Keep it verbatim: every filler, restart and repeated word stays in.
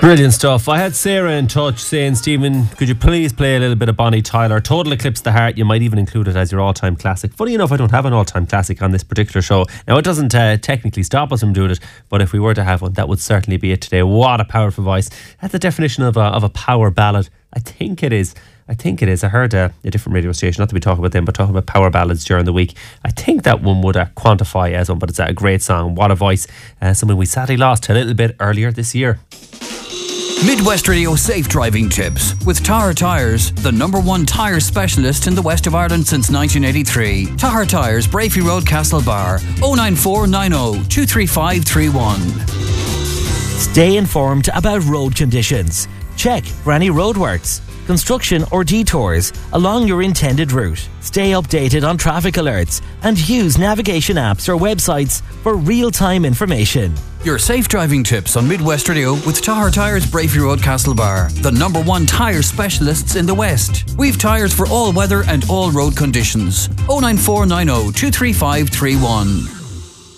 Brilliant stuff. I had Sarah in touch saying, Stephen, could you please play a little bit of Bonnie Tyler? Total Eclipse the Heart. You might even include it as your all-time classic. Funny enough, I don't have an all-time classic on this particular show. Now, it doesn't uh, technically stop us from doing it, but if we were to have one, that would certainly be it today. What a powerful voice. That's the definition of a, of a power ballad. I think it is. I think it is. I heard uh, a different radio station, not to be talking about them, but talking about power ballads during the week. I think that one would uh, quantify as one, but it's uh, a great song. What a voice. Uh, something we sadly lost a little bit earlier this year. Midwest Radio Safe Driving Tips with Tahar Tyres, the number one tyre specialist in the west of Ireland since nineteen eighty-three. Tahar Tyres, Brafey Road, Castlebar, oh nine four nine oh two three five three one. Stay informed about road conditions. Check for any roadworks, construction or detours along your intended route. Stay updated on traffic alerts and use navigation apps or websites for real-time information. Your safe driving tips on Midwest Radio with Tahar Tyres, Brafey Road, Castlebar, the number one tyre specialists in the West. We've tyres for all weather and all road conditions. oh nine four nine oh two three five three one.